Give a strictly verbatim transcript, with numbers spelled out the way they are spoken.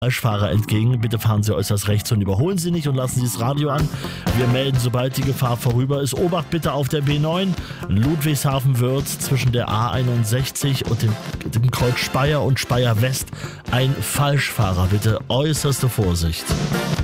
Falschfahrer entgegen. Bitte fahren Sie äußerst rechts und überholen Sie nicht und lassen Sie das Radio an. Wir melden, sobald die Gefahr vorüber ist. Obacht bitte auf der B neun, Ludwigshafen-Wörth zwischen der A einundsechzig und dem, dem Kreuz Speyer und Speyer West. Ein Falschfahrer, bitte äußerste Vorsicht.